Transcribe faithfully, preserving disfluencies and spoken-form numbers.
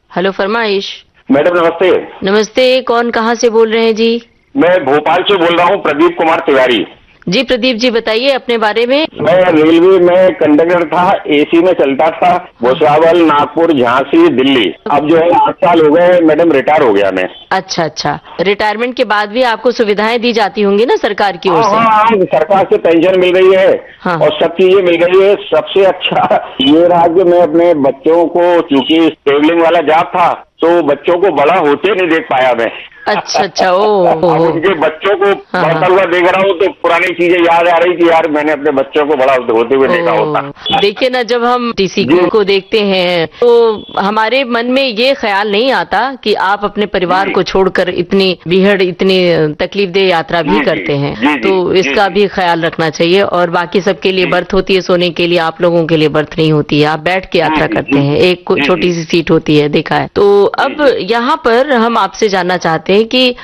Hello फरमाइश। Madam नमस्ते। नमस्ते, कौन कहाँ से बोल रहे हैं जी? मैं भोपाल से बोल रहा हूँ, प्रदीप कुमार तिवारी। जी प्रदीप जी, बताइए अपने बारे में। मैं रेलवे में कंडक्टर था, एसी में चलता था, भुसावल, नागपुर, झांसी, दिल्ली। अब जो है आठ साल हो गए मैडम, रिटायर हो गया मैं। अच्छा अच्छा, रिटायरमेंट के बाद भी आपको सुविधाएं दी जाती होंगी ना सरकार की ओर हाँ से? हाँ हाँ, सरकार से पेंशन मिल रही है हाँ। और सब चीजें मिल रही है। सबसे अच्छा ये रहा कि मैं अपने बच्चों को, चूंकि ट्रेवलिंग वाला जॉब था, तो बच्चों को बड़ा होते नहीं देख पाया मैं। अच्छा अच्छा, ओ अब हो। उनके बच्चों को हाँ, बढ़ता हाँ। हुआ देख रहा हूँ तो पुरानी चीजें याद आ रही कि यार मैंने अपने बच्चों को बड़ा होते हुए देखा होता। ओ, देखिए ना, जब हम टीसी जी। को देखते हैं तो हमारे मन में ये ख्याल नहीं आता कि आप अपने परिवार जी। को छोड़कर इतनी बीहड़, इतनी तकलीफदेह यात्रा भी जी, जी, करते हैं। जी, जी, तो जी, इसका जी। भी ख्याल रखना चाहिए। और बाकी सबके लिए जी। बर्थ होती है सोने के लिए, आप लोगों के लिए बर्थ नहीं होती है। आप बैठ के यात्रा जी, करते जी, हैं, एक को- जी, छोटी जी। सी सीट होती है, देखा है। तो अब जी, जी। यहाँ पर हम आपसे जानना चाहते हैं कि